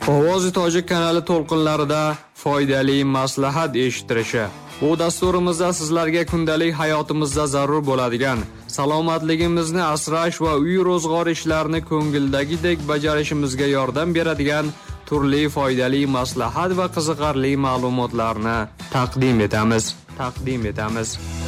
Ovozi tojik kanali to'lqinlarida foydali maslahat eshittirishi. Bu dasturimizda sizlarga kundalik hayotimizda zarur bo'ladigan salomatligimizni asrash va uy ro'zg'or ishlarini ko'ngildagidek bajarishimizga yordam beradigan turli foydali maslahat va qiziqarli ma'lumotlarni taqdim etamiz.